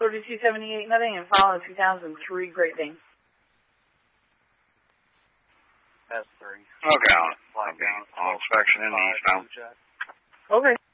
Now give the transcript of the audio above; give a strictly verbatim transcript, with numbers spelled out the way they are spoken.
thirty-two seventy-eight, nothing, and file a two thousand three Great Dane. S three. Okay, I'll, I'll be on inspection in the eastbound. Okay.